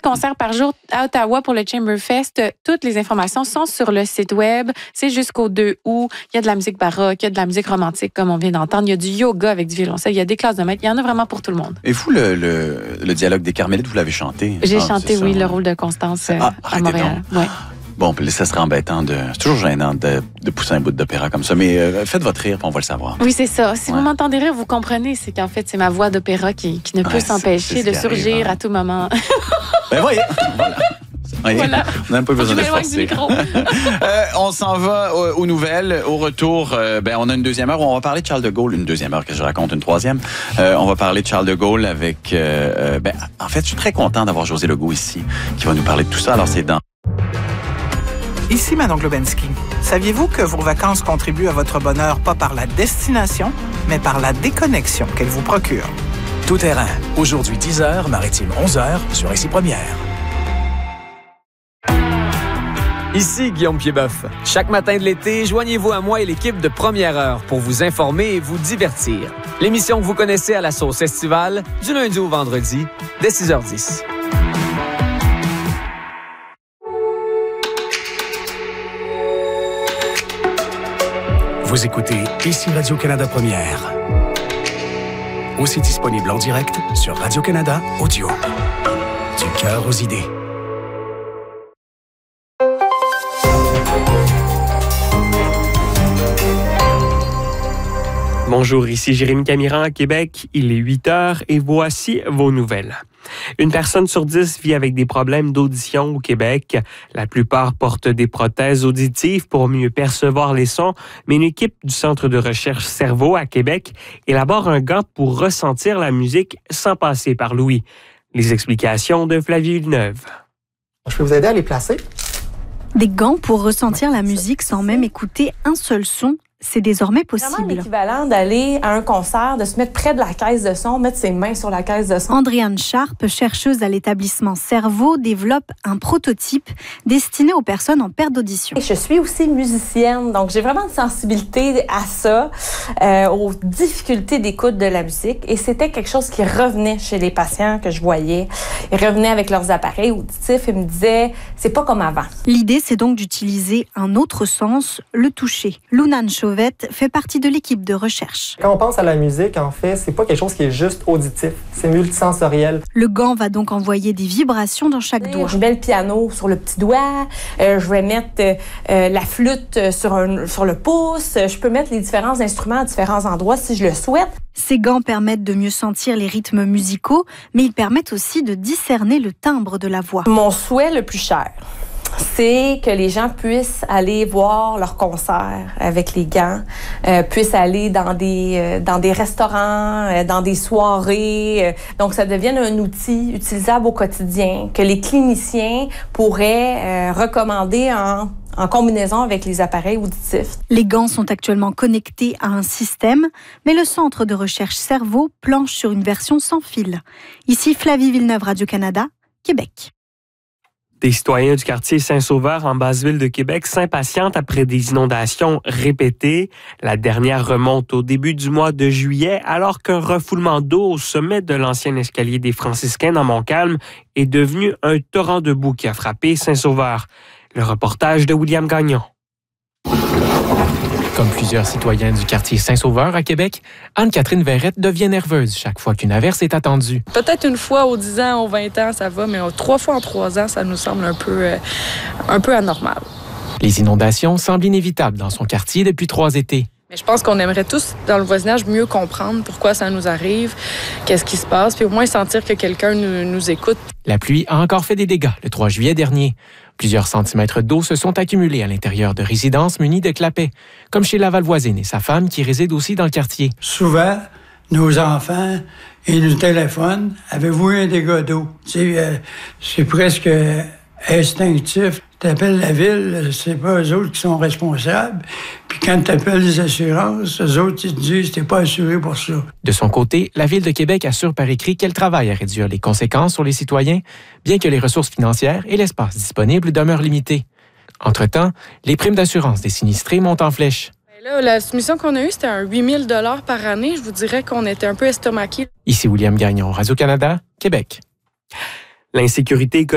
concerts par jour à Ottawa pour le Chamberfest. Toutes les informations sont sur le site web. C'est jusqu'au 2 août. Il y a de la musique baroque, il y a de la musique romantique, comme on vient d'entendre. Il y a du yoga avec du violoncelle, il y a des classes de maître. Il y en a vraiment pour tout le monde. Et vous, le dialogue des Carmélites, vous l'avez chanté? J'ai chanté, oui, le rôle de Constance à Montréal. Ouais. Bon, puis ça serait embêtant c'est toujours gênant de pousser un bout d'opéra comme ça, mais faites votre rire, puis on va le savoir. Oui, c'est ça. Si vous m'entendez rire, vous comprenez, c'est qu'en fait, c'est ma voix d'opéra qui ne peut s'empêcher de surgir à tout moment. Ben voyez, voilà. Voilà. On n'a pas besoin de forcer. On s'en va aux nouvelles. Au retour, on a une deuxième heure où on va parler de Charles de Gaulle. Une deuxième heure que je raconte, une troisième. On va parler de Charles de Gaulle avec... en fait, je suis très content d'avoir José Legault ici, qui va nous parler de tout ça. Alors, c'est dans... Ici Manon Globensky. Saviez-vous que vos vacances contribuent à votre bonheur pas par la destination, mais par la déconnexion qu'elles vous procurent? Tout terrain. Aujourd'hui 10h, maritime 11h sur Ici Première. Ici Guillaume Piedboeuf. Chaque matin de l'été, joignez-vous à moi et l'équipe de Première Heure pour vous informer et vous divertir. L'émission que vous connaissez à la sauce estivale, du lundi au vendredi, dès 6h10. Vous écoutez Ici Radio-Canada Première. Aussi disponible en direct sur Radio-Canada Audio. Du cœur aux idées. Bonjour, ici Jérémy Camiran à Québec. Il est 8 heures et voici vos nouvelles. Une personne sur 10 vit avec des problèmes d'audition au Québec. La plupart portent des prothèses auditives pour mieux percevoir les sons, mais une équipe du Centre de recherche Cerveau à Québec élabore un gant pour ressentir la musique sans passer par l'ouïe. Les explications de Flavie Villeneuve. Je peux vous aider à les placer? Des gants pour ressentir la musique sans même écouter un seul son. C'est désormais possible. C'est vraiment l'équivalent d'aller à un concert, de se mettre près de la caisse de son, mettre ses mains sur la caisse de son. Andréane Sharp, chercheuse à l'établissement Cerveau, développe un prototype destiné aux personnes en perte d'audition. Je suis aussi musicienne, donc j'ai vraiment une sensibilité à ça, aux difficultés d'écoute de la musique. Et c'était quelque chose qui revenait chez les patients que je voyais. Ils revenaient avec leurs appareils auditifs et me disaient « c'est pas comme avant ». L'idée, c'est donc d'utiliser un autre sens, le toucher. Lounan fait partie de l'équipe de recherche. Quand on pense à la musique, en fait, c'est pas quelque chose qui est juste auditif, c'est multisensoriel. Le gant va donc envoyer des vibrations dans chaque doigt. Je mets le piano sur le petit doigt, je vais mettre la flûte sur le pouce, je peux mettre les différents instruments à différents endroits si je le souhaite. Ces gants permettent de mieux sentir les rythmes musicaux, mais ils permettent aussi de discerner le timbre de la voix. Mon souhait le plus cher, c'est que les gens puissent aller voir leurs concerts avec les gants, puissent aller dans des restaurants, dans des soirées. Donc, ça devienne un outil utilisable au quotidien que les cliniciens pourraient recommander en combinaison avec les appareils auditifs. Les gants sont actuellement connectés à un système, mais le Centre de recherche Cerveau planche sur une version sans fil. Ici Flavie Villeneuve, Radio-Canada, Québec. Des citoyens du quartier Saint-Sauveur en Basse-Ville de Québec s'impatientent après des inondations répétées. La dernière remonte au début du mois de juillet, alors qu'un refoulement d'eau au sommet de l'ancien escalier des Franciscains dans Montcalm est devenu un torrent de boue qui a frappé Saint-Sauveur. Le reportage de William Gagnon. Comme plusieurs citoyens du quartier Saint-Sauveur à Québec, Anne-Catherine Verrette devient nerveuse chaque fois qu'une averse est attendue. Peut-être une fois aux 10 ans, aux 20 ans, ça va, mais 3 fois en 3 ans, ça nous semble un peu anormal. Les inondations semblent inévitables dans son quartier depuis 3 étés. Mais je pense qu'on aimerait tous, dans le voisinage, mieux comprendre pourquoi ça nous arrive, qu'est-ce qui se passe, puis au moins sentir que quelqu'un nous écoute. La pluie a encore fait des dégâts le 3 juillet dernier. Plusieurs centimètres d'eau se sont accumulés à l'intérieur de résidences munies de clapets, comme chez Laval voisine et sa femme qui réside aussi dans le quartier. Souvent, nos enfants, ils nous téléphonent. Avez-vous un dégât d'eau? C'est presque instinctif. T'appelles la ville, c'est pas eux autres qui sont responsables. Puis quand t'appelles les assurances, eux autres, ils te disent t'es pas assuré pour ça. De son côté, la Ville de Québec assure par écrit qu'elle travaille à réduire les conséquences sur les citoyens, bien que les ressources financières et l'espace disponible demeurent limités. Entre-temps, les primes d'assurance des sinistrés montent en flèche. Là, la soumission qu'on a eue, c'était un 8 000 $ par année. Je vous dirais qu'on était un peu estomaqués. Ici William Gagnon, Radio-Canada, Québec. L'insécurité